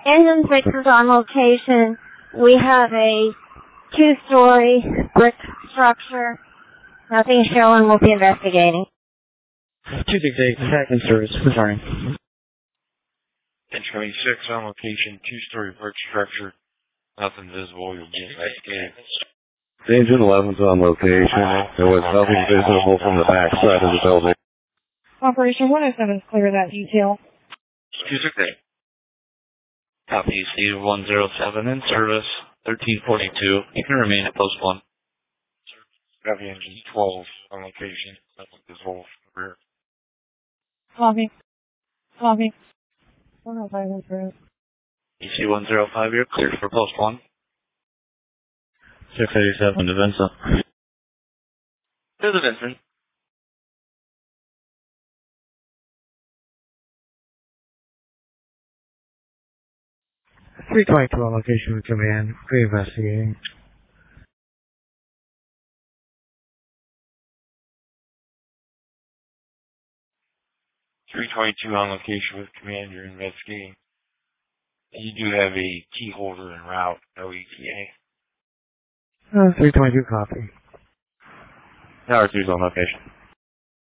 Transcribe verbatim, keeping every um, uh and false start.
Engine six is on location. We have a two-story brick structure. Nothing showing. We'll be investigating. two six eight, attack in service. Returning. Incoming six on location, two-story brick structure. Nothing visible. You'll be investigating. Engine eleven's on location. There was nothing visible from the back side of the building. Operation one oh seven is clear of that detail. two six eight. Copy. C one oh seven in service. thirteen forty-two. You can remain at post one. Copy. Engine twelve on location. Nothing visible from the rear. Copy. Copy. one oh five in service. E C one oh five, you're cleared for post one. six eighty-seven to Vincent. To the Vincent. three twenty-two on location with command. Pre-investigating. three twenty-two on location with command, you're investigating. You do have a key holder en route, no E T A. Uh, three twenty-two copy. Tower two's on location.